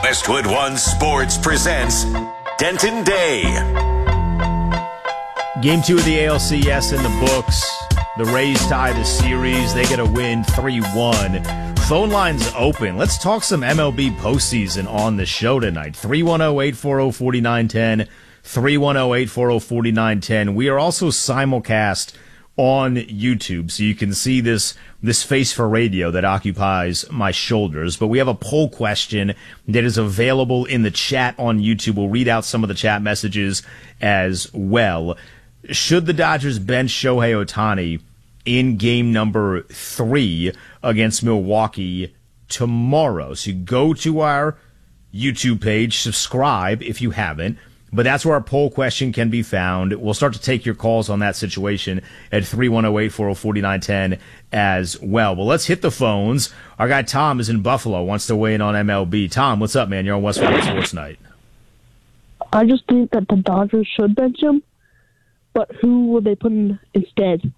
Westwood One Sports presents Denton Day. Game 2 of the ALCS in the books. The Rays tie the series. They get a win 3-1. Phone lines open. Let's talk some MLB postseason on the show tonight. 310-840-4910. 310-840-4910. We are also simulcast on YouTube, so you can see this face for radio that occupies my shoulders. But we have a poll question that is available in the chat on YouTube. We'll read out some of the chat messages as well. Should the Dodgers bench Shohei Ohtani in game number 3 against Milwaukee tomorrow? So you go to our YouTube page, subscribe if you haven't. But that's where our poll question can be found. We'll start to take your calls on that situation at 310-840-4910 as well. Well, let's hit the phones. Our guy Tom is in Buffalo, wants to weigh in on MLB. Tom, what's up, man? You're on Westwood Sports Night. I just think that the Dodgers should bench him, but who would they put in instead?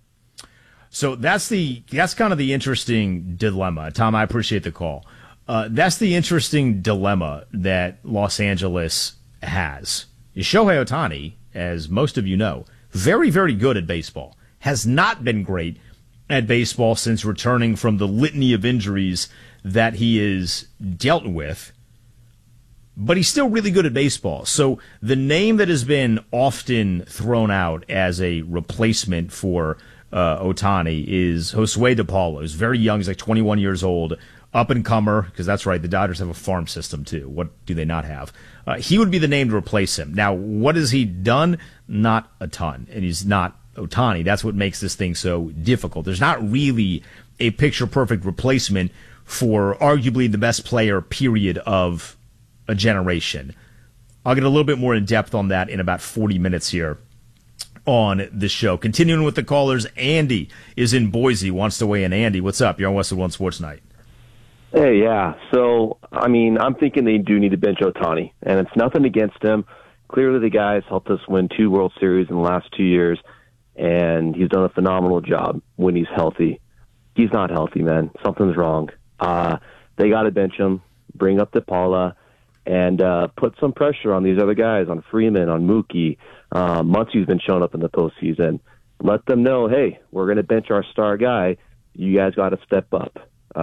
So that's kind of the interesting dilemma. Tom, I appreciate the call. That's the interesting dilemma that Los Angeles has. Shohei Ohtani, as most of you know, very, very good at baseball. Has not been great at baseball since returning from the litany of injuries that he is dealt with. But he's still really good at baseball. So the name that has been often thrown out as a replacement for Ohtani is Josue De Paulo. He's very young. He's like 21 years old. Up-and-comer, because that's right, the Dodgers have a farm system, too. What do they not have? He would be the name to replace him. Now, what has he done? Not a ton. And he's not Ohtani. That's what makes this thing so difficult. There's not really a picture-perfect replacement for arguably the best player, period, of a generation. I'll get a little bit more in depth on that in about 40 minutes here on the show. Continuing with the callers, Andy is in Boise, wants to weigh in. Andy, what's up? You're on Westwood One Sports Night. Hey, yeah. So, I mean, I'm thinking they do need to bench Ohtani, and it's nothing against him. Clearly, the guy's helped us win 2 World Series in the last 2 years, and he's done a phenomenal job when he's healthy. He's not healthy, man. Something's wrong. They got to bench him, bring up DePaula, and put some pressure on these other guys, on Freeman, on Mookie. Muncy's been showing up in the postseason. Let them know, hey, we're going to bench our star guy. You guys got to step up.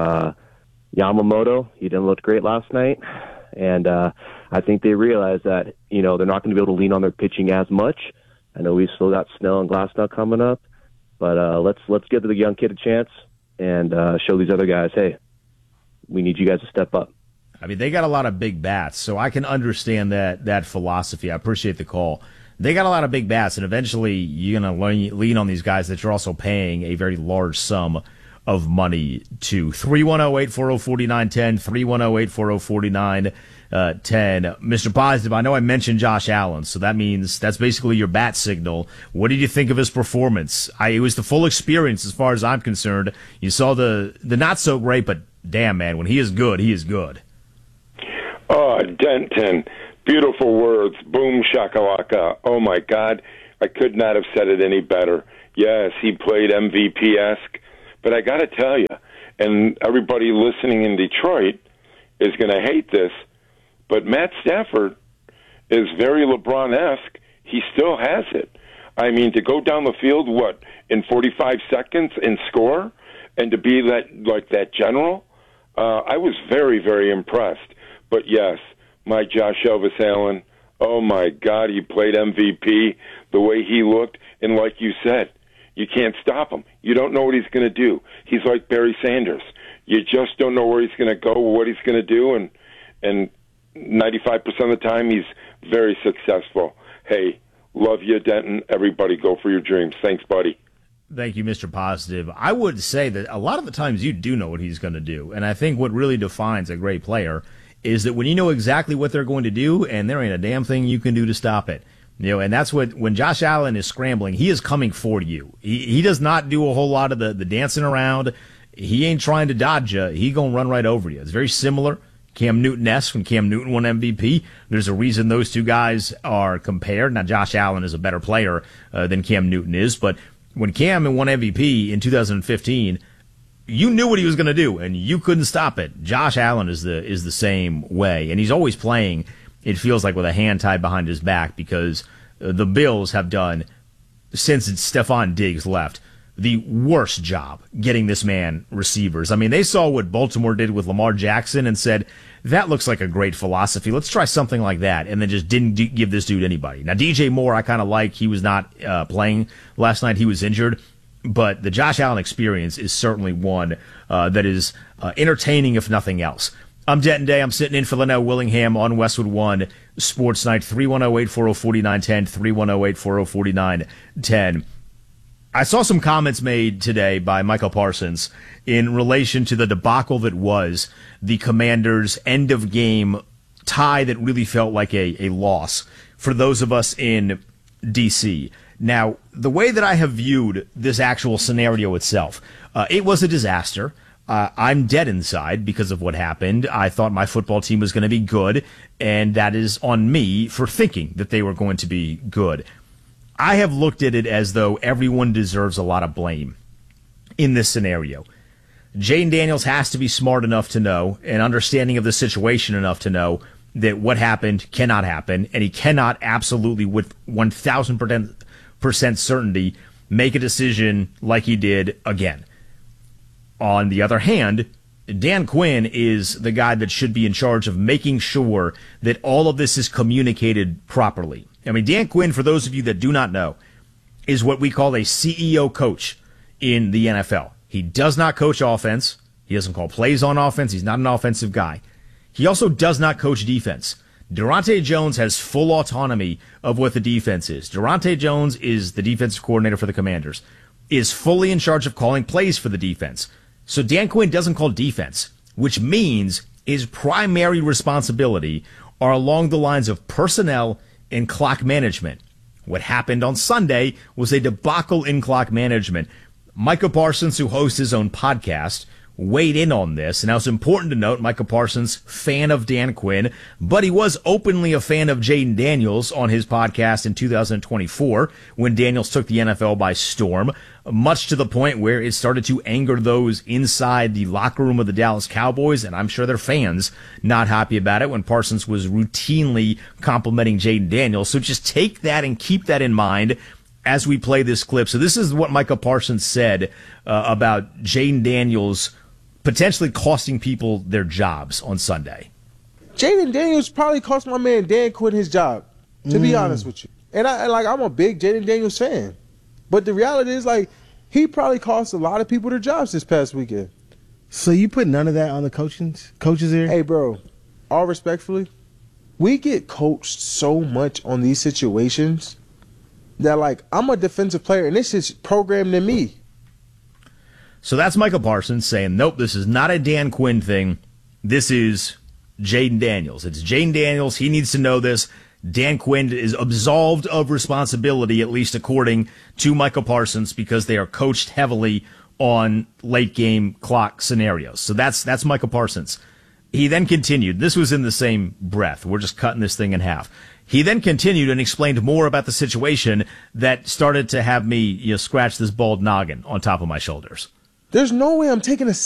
Yamamoto, he didn't look great last night, and I think they realize that, you know, they're not going to be able to lean on their pitching as much. I know we still got Snell and Glasnow coming up, but let's give the young kid a chance and show these other guys, hey, we need you guys to step up. I mean, they got a lot of big bats, so I can understand that philosophy. I appreciate the call. They got a lot of big bats, and eventually you're going to lean on these guys that you're also paying a very large sum of money to. 310-840-4910, 310-840-4910. Mr. Positive, I know I mentioned Josh Allen, so that means that's basically your bat signal. What did you think of his performance? It was the full experience as far as I'm concerned. You saw the not so great, but damn, man, when he is good, he is good. Oh, Denton, beautiful words. Boom shakalaka. Oh, my God, I could not have said it any better. Yes, he played MVP-esque. But I got to tell you, and everybody listening in Detroit is going to hate this, but Matt Stafford is very LeBron-esque. He still has it. I mean, to go down the field, in 45 seconds and score, and to be that general, I was very, very impressed. But yes, my Josh Elvis Allen, oh my God, he played MVP the way he looked, and like you said, you can't stop him. You don't know what he's going to do. He's like Barry Sanders. You just don't know where he's going to go, what he's going to do, and 95% of the time he's very successful. Hey, love you, Denton. Everybody go for your dreams. Thanks, buddy. Thank you, Mr. Positive. I would say that a lot of the times you do know what he's going to do, and I think what really defines a great player is that when you know exactly what they're going to do, and there ain't a damn thing you can do to stop it. You know, and that's when Josh Allen is scrambling, he is coming for you. He does not do a whole lot of the dancing around. He ain't trying to dodge you. He gonna run right over you. It's very similar. Cam Newton-esque when Cam Newton won MVP. There's a reason those two guys are compared. Now, Josh Allen is a better player than Cam Newton is, but when Cam won MVP in 2015, you knew what he was going to do, and you couldn't stop it. Josh Allen is the same way, and he's always playing, it feels like, with a hand tied behind his back, because the Bills have done, since Stephon Diggs left, the worst job getting this man receivers. I mean, they saw what Baltimore did with Lamar Jackson and said, that looks like a great philosophy. Let's try something like that. And then just didn't give this dude anybody. Now, DJ Moore, I kind of like. He was not playing last night. He was injured. But the Josh Allen experience is certainly one that is entertaining, if nothing else. I'm Denton Day. I'm sitting in for Linnell Willingham on Westwood One Sports Night, 310-840-4910, 310-840-4910. I saw some comments made today by Michael Parsons in relation to the debacle that was the Commanders' end-of-game tie that really felt like a loss for those of us in D.C. Now, the way that I have viewed this actual scenario itself, it was a disaster. I'm dead inside because of what happened. I thought my football team was going to be good, and that is on me for thinking that they were going to be good. I have looked at it as though everyone deserves a lot of blame in this scenario. Jayden Daniels has to be smart enough to know and understanding of the situation enough to know that what happened cannot happen, and he cannot absolutely, with 1,000% certainty, make a decision like he did again. On the other hand, Dan Quinn is the guy that should be in charge of making sure that all of this is communicated properly. I mean, Dan Quinn, for those of you that do not know, is what we call a CEO coach in the NFL. He does not coach offense. He doesn't call plays on offense. He's not an offensive guy. He also does not coach defense. Durante Jones has full autonomy of what the defense is. Durante Jones is the defensive coordinator for the Commanders, is fully in charge of calling plays for the defense. So Dan Quinn doesn't call defense, which means his primary responsibility are along the lines of personnel and clock management. What happened on Sunday was a debacle in clock management. Micah Parsons, who hosts his own podcast, weighed in on this. And now it's important to note, Micah Parsons, fan of Dan Quinn, but he was openly a fan of Jayden Daniels on his podcast in 2024 when Daniels took the NFL by storm, much to the point where it started to anger those inside the locker room of the Dallas Cowboys, and I'm sure their fans not happy about it when Parsons was routinely complimenting Jayden Daniels. So just take that and keep that in mind as we play this clip. So this is what Micah Parsons said about Jayden Daniels potentially costing people their jobs on Sunday. Jayden Daniels probably cost my man Dan Quinn his job, to be honest with you. And I'm a big Jayden Daniels fan. But the reality is, he probably cost a lot of people their jobs this past weekend. So you put none of that on the coaches here? Hey, bro, all respectfully, we get coached so much on these situations that, I'm a defensive player, and this is programmed in me. So that's Michael Parsons saying, nope, this is not a Dan Quinn thing. This is Jayden Daniels. It's Jayden Daniels. He needs to know this. Dan Quinn is absolved of responsibility, at least according to Michael Parsons, because they are coached heavily on late game clock scenarios. So that's Michael Parsons. He then continued. This was in the same breath. We're just cutting this thing in half. He then continued and explained more about the situation that started to have me scratch this bald noggin on top of my shoulders. There's no way I'm taking a